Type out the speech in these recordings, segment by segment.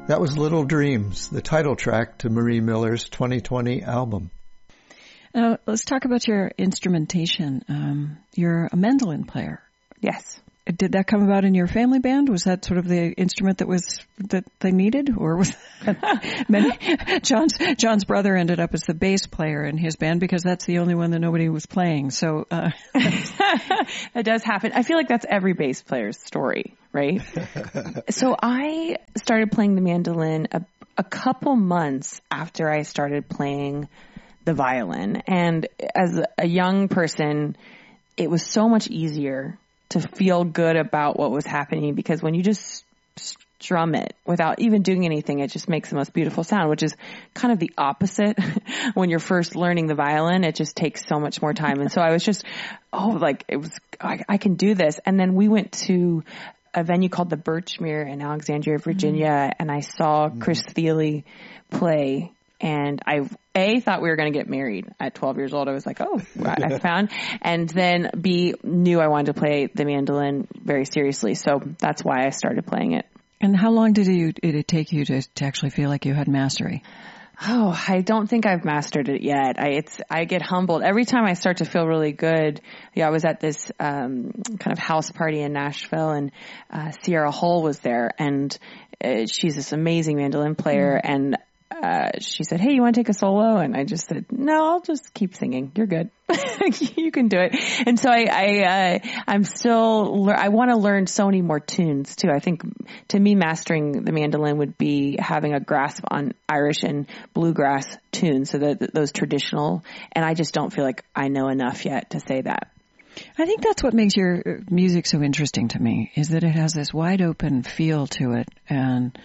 That was Little Dreams, the title track to Marie Miller's 2020 album. Let's talk about your instrumentation. You're a mandolin player. Yes. Did that come about in your family band? Was that sort of the instrument that they needed, or was John's brother ended up as the bass player in his band because that's the only one that nobody was playing. So that does happen. I feel like that's every bass player's story, right? So I started playing the mandolin a couple months after I started playing the violin, and as a young person, it was so much easier to feel good about what was happening, because when you just strum it without even doing anything, it just makes the most beautiful sound, which is kind of the opposite when you're first learning the violin. It just takes so much more time. And so I was just, I can do this. And then we went to a venue called the Birchmere in Alexandria, Virginia, and I saw Chris Thile play. And I, thought we were going to get married at 12 years old. I was like, I found. And then B, knew I wanted to play the mandolin very seriously. So that's why I started playing it. And how long did it take you to actually feel like you had mastery? Oh, I don't think I've mastered it yet. I get humbled every time I start to feel really good. Yeah, I was at this kind of house party in Nashville, and Sierra Hull was there, and she's this amazing mandolin player, and she said, "Hey, you want to take a solo?" And I just said, "No, I'll just keep singing. You're good. You can do it." And so I want to learn so many more tunes too. I think to me, mastering the mandolin would be having a grasp on Irish and bluegrass tunes. So those traditional, and I just don't feel like I know enough yet to say that. I think that's what makes your music so interesting to me, is that it has this wide open feel to it, and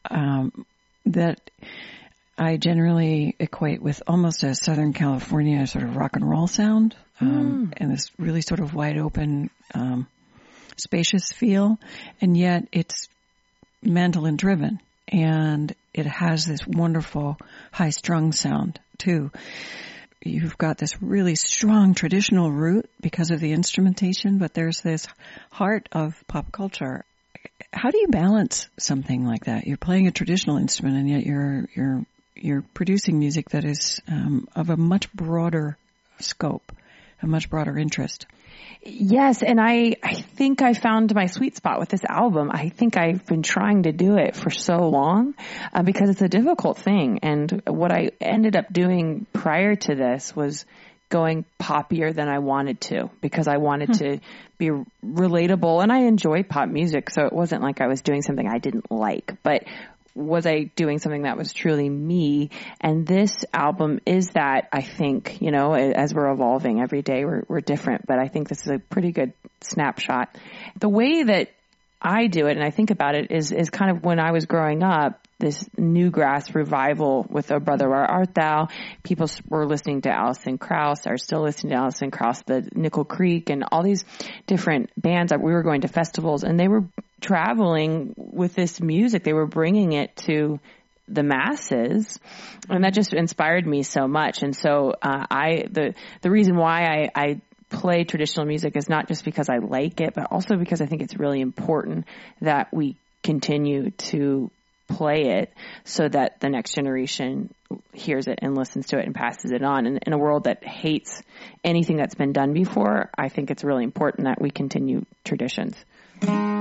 that I generally equate with almost a Southern California sort of rock and roll sound, and this really sort of wide open, spacious feel, and yet it's mandolin driven, and it has this wonderful high strung sound too. You've got this really strong traditional root because of the instrumentation, but there's this heart of pop culture. How do you balance something like that? You're playing a traditional instrument, and yet you're producing music that is of a much broader scope, a much broader interest. Yes, and I think I found my sweet spot with this album. I think I've been trying to do it for so long because it's a difficult thing. And what I ended up doing prior to this was going poppier than I wanted to, because I wanted to be relatable, and I enjoy pop music, so it wasn't like I was doing something I didn't like, but was I doing something that was truly me? And this album is that, I think, as we're evolving every day, we're different, but I think this is a pretty good snapshot. The way that I do it, and I think about it, is kind of when I was growing up, this newgrass revival with O Brother Where Art Thou. People were listening to Alison Krauss, are still listening to Alison Krauss, the Nickel Creek, and all these different bands. We were going to festivals, and they were traveling with this music. They were bringing it to the masses, and that just inspired me so much. And so the reason why I play traditional music is not just because I like it, but also because I think it's really important that we continue to play it so that the next generation hears it and listens to it and passes it on. And in a world that hates anything that's been done before, I think it's really important that we continue traditions.